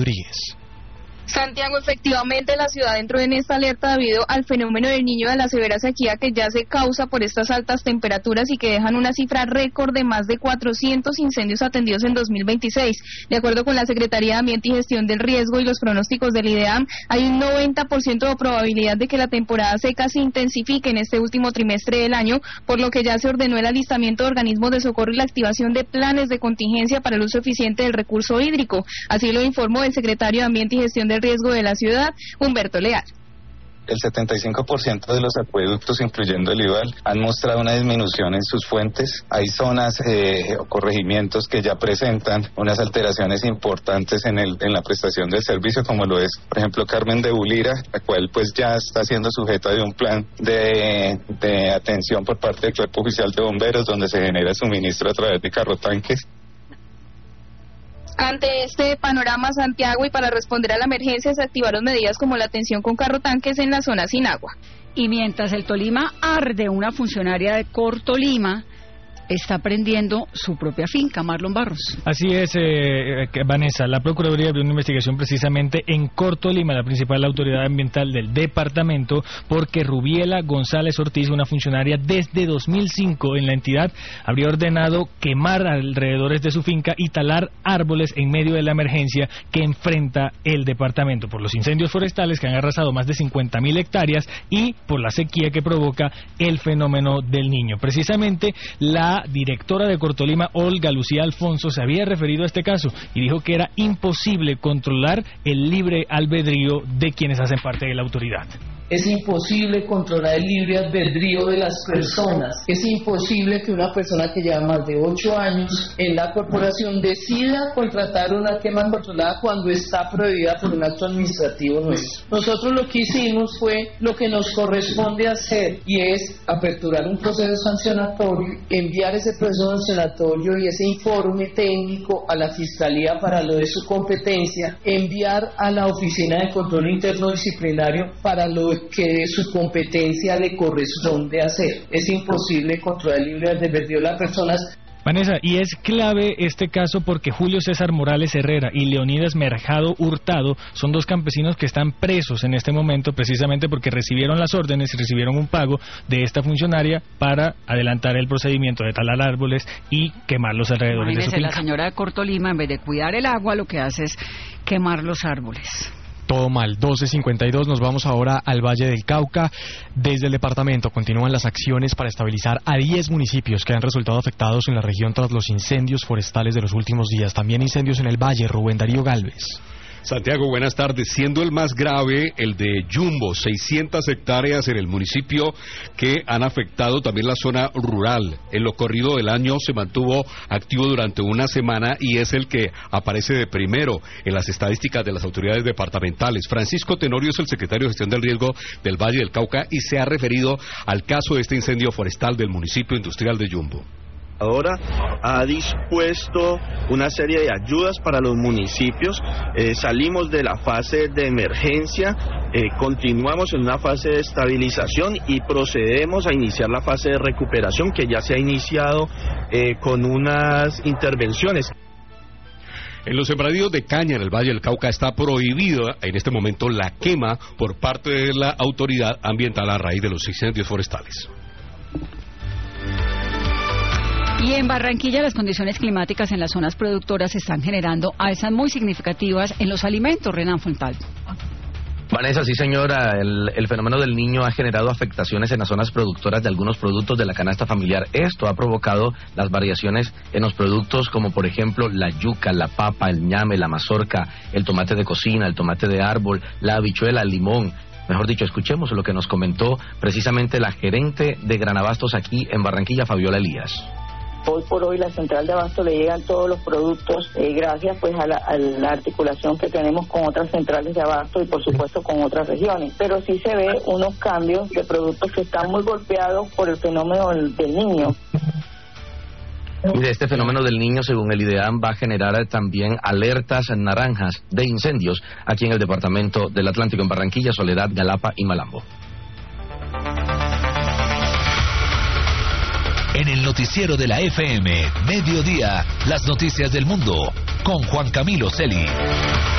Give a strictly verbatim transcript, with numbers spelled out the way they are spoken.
Rodríguez. Santiago, efectivamente la ciudad entró en esta alerta debido al fenómeno del Niño, de la severa sequía que ya se causa por estas altas temperaturas y que dejan una cifra récord de más de cuatrocientos incendios atendidos en dos mil veintiséis. De acuerdo con la Secretaría de Ambiente y Gestión del Riesgo y los pronósticos del IDEAM, hay un noventa por ciento de probabilidad de que la temporada seca se intensifique en este último trimestre del año, por lo que ya se ordenó el alistamiento de organismos de socorro y la activación de planes de contingencia para el uso eficiente del recurso hídrico. Así lo informó el secretario de Ambiente y Gestión del Riesgo de la ciudad, Humberto Leal. El setenta y cinco por ciento de los acueductos, incluyendo el Ibal, han mostrado una disminución en sus fuentes. Hay zonas eh, o corregimientos que ya presentan unas alteraciones importantes en, el, en la prestación del servicio, como lo es, por ejemplo, Carmen de Bulira, la cual pues ya está siendo sujeta de un plan de, de atención por parte del Cuerpo Oficial de Bomberos, donde se genera suministro a través de carrotanques. Ante este panorama, Santiago, y para responder a la emergencia, se activaron medidas como la atención con carrotanques en la zona sin agua. Y mientras el Tolima arde, una funcionaria de Cortolima está prendiendo su propia finca. Marlon Barros. Así es, eh, Vanessa. La Procuraduría abrió una investigación precisamente en Cortolima, la principal autoridad ambiental del departamento, porque Rubiela González Ortiz, una funcionaria desde dos mil cinco en la entidad, habría ordenado quemar alrededores de su finca y talar árboles en medio de la emergencia que enfrenta el departamento por los incendios forestales que han arrasado más de cincuenta mil hectáreas y por la sequía que provoca el fenómeno del Niño. Precisamente la directora de Cortolima, Olga Lucía Alfonso, se había referido a este caso y dijo que era imposible controlar el libre albedrío de quienes hacen parte de la autoridad. Es imposible controlar el libre albedrío de las personas. Es imposible que una persona que lleva más de ocho años en la corporación decida contratar una quema controlada cuando está prohibida por un acto administrativo nuestro. Nosotros lo que hicimos fue lo que nos corresponde hacer, y es aperturar un proceso sancionatorio, enviar ese proceso sancionatorio y ese informe técnico a la Fiscalía para lo de su competencia, enviar a la Oficina de Control Interno Disciplinario para lo que su competencia le corresponde hacer. Es imposible controlar el libre albedrío de las personas. Vanessa, y es clave este caso porque Julio César Morales Herrera y Leonidas Merjado Hurtado son dos campesinos que están presos en este momento precisamente porque recibieron las órdenes y recibieron un pago de esta funcionaria para adelantar el procedimiento de talar árboles y quemar los alrededores de su finca. La señora de Cortolima, en vez de cuidar el agua, lo que hace es quemar los árboles. Todo mal. doce cincuenta y dos, nos vamos ahora al Valle del Cauca. Desde el departamento continúan las acciones para estabilizar a diez municipios que han resultado afectados en la región tras los incendios forestales de los últimos días. También incendios en el Valle. Rubén Darío Galvez. Santiago, buenas tardes. Siendo el más grave el de Yumbo, seiscientas hectáreas en el municipio que han afectado también la zona rural. En lo corrido del año se mantuvo activo durante una semana y es el que aparece de primero en las estadísticas de las autoridades departamentales. Francisco Tenorio es el secretario de Gestión del Riesgo del Valle del Cauca y se ha referido al caso de este incendio forestal del municipio industrial de Yumbo. Ahora ha dispuesto una serie de ayudas para los municipios, eh, salimos de la fase de emergencia, eh, continuamos en una fase de estabilización y procedemos a iniciar la fase de recuperación que ya se ha iniciado eh, con unas intervenciones. En los sembradíos de caña en el Valle del Cauca está prohibida en este momento la quema por parte de la autoridad ambiental a raíz de los incendios forestales. Y en Barranquilla las condiciones climáticas en las zonas productoras están generando alzas muy significativas en los alimentos. Renan Fontal. Vanessa, sí señora, el, el fenómeno del Niño ha generado afectaciones en las zonas productoras de algunos productos de la canasta familiar. Esto ha provocado las variaciones en los productos como por ejemplo la yuca, la papa, el ñame, la mazorca, el tomate de cocina, el tomate de árbol, la habichuela, el limón. Mejor dicho, escuchemos lo que nos comentó precisamente la gerente de Granabastos aquí en Barranquilla, Fabiola Elías. Hoy por hoy la central de abasto le llegan todos los productos eh, gracias pues a la, a la articulación que tenemos con otras centrales de abasto y por supuesto con otras regiones. Pero sí se ve unos cambios de productos que están muy golpeados por el fenómeno del, del Niño. Y de este fenómeno del Niño, según el IDEAM, va a generar también alertas naranjas de incendios aquí en el departamento del Atlántico, en Barranquilla, Soledad, Galapa y Malambo. En el noticiero de la F M, Mediodía, las noticias del mundo, con Juan Camilo Celi.